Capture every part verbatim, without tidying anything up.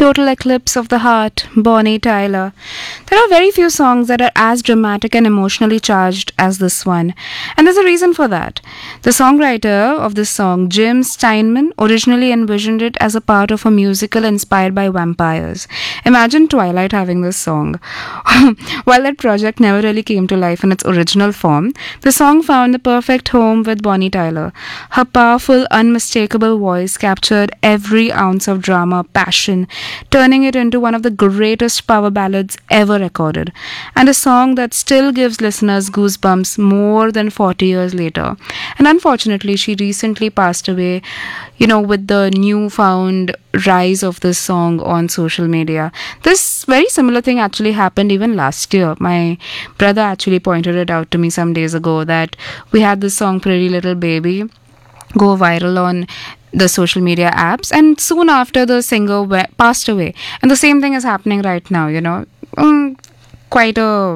Total Eclipse of the Heart, Bonnie Tyler. There are very few songs that are as dramatic and emotionally charged as this one, and there's a reason for that. The songwriter of this song, Jim Steinman, originally envisioned it as a part of a musical inspired by vampires. Imagine Twilight having this song. While that project never really came to life in its original form, the song found the perfect home with Bonnie Tyler. Her powerful, unmistakable voice captured every ounce of drama, passion, turning it into one of the greatest power ballads ever recorded, and a song that still gives listeners goosebumps more than forty years later. And unfortunately, she recently passed away, you know, with the newfound rise of this song on social media. This very similar thing actually happened even last year. My brother actually pointed it out to me some days ago that we had this song Pretty Little Baby go viral on the social media apps, and soon after the singer we- passed away, and the same thing is happening right now, you know. Mm, quite a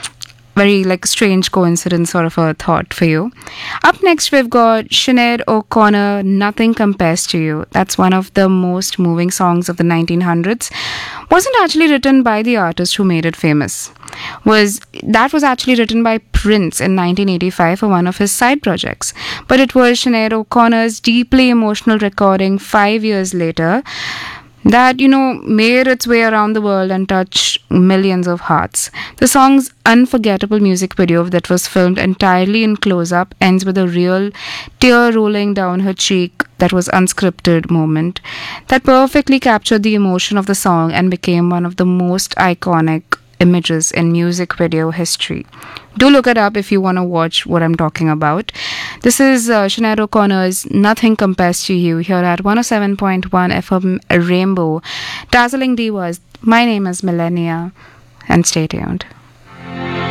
very like strange coincidence sort of a thought for you. Up next we've got Sinead O'Connor, Nothing Compares to You. That's one of the most moving songs of the nineteen hundreds. Wasn't actually written by the artist who made it famous. Was that was actually written by Prince in nineteen eighty-five for one of his side projects. But it was Sinead O'Connor's deeply emotional recording five years later that, you know, made its way around the world and touched millions of hearts. The song's unforgettable music video that was filmed entirely in close-up ends with a real tear rolling down her cheek that was unscripted moment that perfectly captured the emotion of the song and became one of the most iconic images in music video history. Do look it up if you want to watch what I'm talking about. This is uh, Sinead O'Connor's Nothing Compares to You here at one oh seven point one F M Rainbow. Dazzling Divas. My name is Millennia, and stay tuned.